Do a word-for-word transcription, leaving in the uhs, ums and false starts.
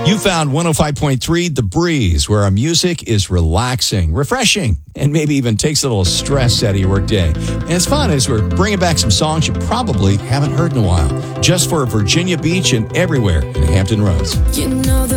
You found one oh five point three The Breeze, where our music is relaxing, refreshing, and maybe even takes a little stress out of your workday. And it's fun as we're bringing back some songs you probably haven't heard in a while, just for Virginia Beach and everywhere in Hampton Roads. You know the